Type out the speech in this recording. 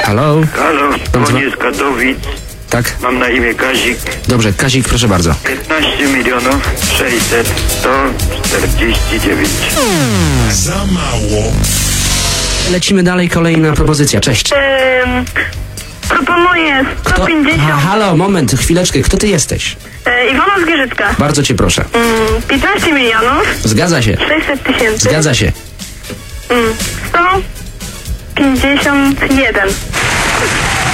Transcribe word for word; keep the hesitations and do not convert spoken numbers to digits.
Halo? Halo, Pan dzwo- dzwonię z Katowic. Tak? Mam na imię Kazik. Dobrze, Kazik, proszę bardzo. piętnaście milionów sześćset sto czterdzieści dziewięć. Za mało. Lecimy dalej, kolejna propozycja. Cześć. Ym, proponuję sto Kto? pięćdziesiąt. Ha, halo, moment, chwileczkę. Kto ty jesteś? E, Iwona z Gierzycka. Bardzo cię proszę. Ym, piętnaście milionów Zgadza się. sześćset tysięcy. Zgadza się. Ym, sto pięćdziesiąt jeden.